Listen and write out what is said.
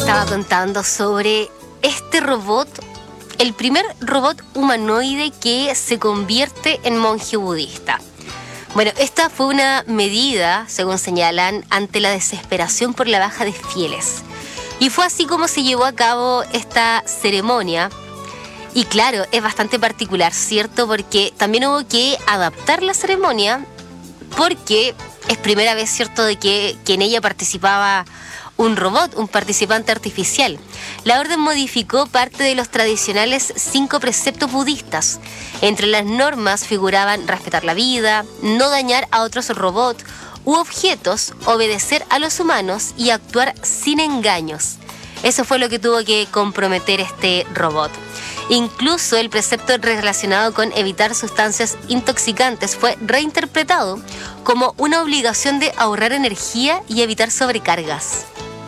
estaba contando sobre este robot, el primer robot humanoide que se convierte en monje budista. Bueno, esta fue una medida, según señalan, ante la desesperación por la baja de fieles. Y fue así como se llevó a cabo esta ceremonia. Y claro, es bastante particular, ¿cierto? Porque también hubo que adaptar la ceremonia, porque es primera vez, ¿cierto?, de que en ella participaba un robot, un participante artificial. La orden modificó parte de los tradicionales 5 preceptos budistas. Entre las normas figuraban respetar la vida, no dañar a otros robots u objetos, obedecer a los humanos y actuar sin engaños. Eso fue lo que tuvo que comprometer este robot. Incluso el precepto relacionado con evitar sustancias intoxicantes fue reinterpretado como una obligación de ahorrar energía y evitar sobrecargas.